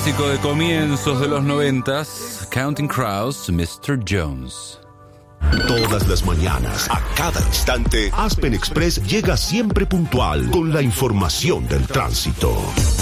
clásico de comienzos de los 90s, Counting Crows, Mr. Jones. Todas las mañanas, a cada instante, Aspen Express llega siempre puntual con la información del tránsito.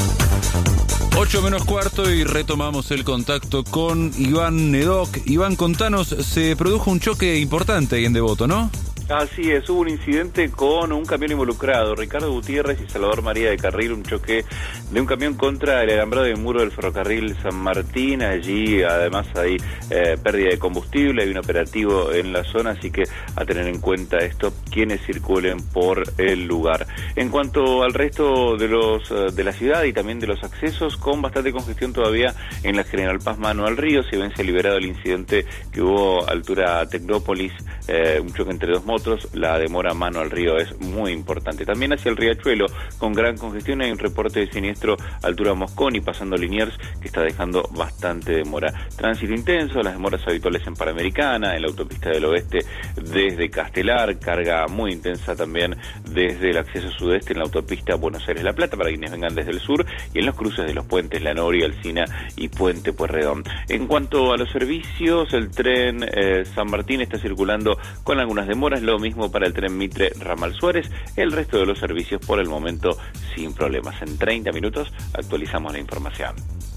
8 menos cuarto y retomamos el contacto con Iván Nedoc. Iván, contanos, se produjo un choque importante ahí en Devoto, ¿no? Así es, hubo un incidente con un camión involucrado, Ricardo Gutiérrez y Salvador María de Carril, un choque de un camión contra el alambrado del muro del ferrocarril San Martín. Allí además hay pérdida de combustible, hay un operativo en la zona, así que a tener en cuenta esto quienes circulen por el lugar. En cuanto al resto de la ciudad y también de los accesos, con bastante congestión todavía en la General Paz Mano al Río, si bien se ha liberado el incidente que hubo a altura Tecnópolis, un choque entre dos motos, la demora Mano al Río es muy importante. También hacia el Riachuelo, con gran congestión, hay un reporte de siniestro altura Mosconi, pasando Liniers, que está dejando bastante demora. Tránsito intenso, las demoras habituales en Panamericana, en la autopista del oeste desde Castelar, carga muy intensa también desde el acceso sudeste en la autopista Buenos Aires-La Plata, para quienes vengan desde el sur, y en los cruces de los puentes La Noria, Alsina y Puente Pueyrredón. En cuanto a los servicios, el tren San Martín está circulando con algunas demoras, lo mismo para el tren Mitre Ramal Suárez, el resto de los servicios por el momento sin problemas. En 30 minutos actualizamos la información.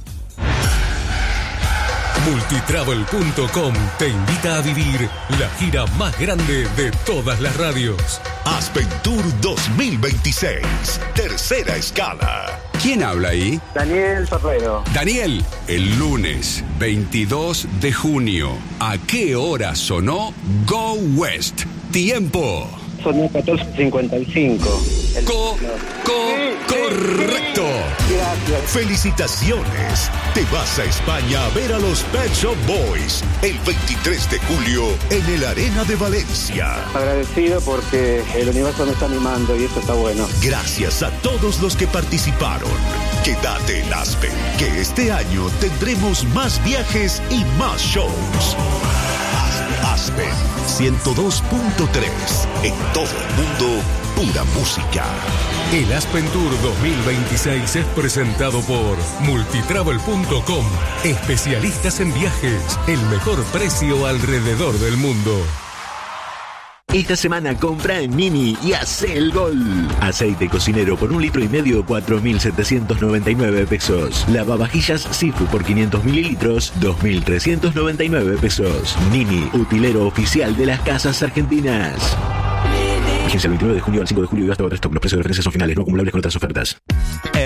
Multitravel.com te invita a vivir la gira más grande de todas las radios. Aspen Tour 2026, tercera escala. ¿Quién habla ahí? Daniel Ferrero. Daniel, el lunes 22 de junio, ¿a qué hora sonó Go West? Tiempo. Sonó 14:55. Correcto. Gracias. Felicitaciones. Te vas a España a ver a los Pet Shop Boys el 23 de julio en el Arena de Valencia. Agradecido porque el universo me está animando y eso está bueno. Gracias a todos los que participaron. Quédate en Aspen, que este año tendremos más viajes y más shows. Aspen 102.3. En todo el mundo, pura música. El Aspen Tour 2026 es presentado por Multitravel.com. Especialistas en viajes. El mejor precio alrededor del mundo. Esta semana compra en Nini y hace el gol. Aceite cocinero por 1,5 litros, 4.799 pesos. Lavavajillas Sifu por 500 mililitros, 2.399 pesos. Nini, utilero oficial de las casas argentinas. Vigencia el 29 de junio al 5 de julio y hasta otro stock. Los precios de referencia son finales, no acumulables con otras ofertas.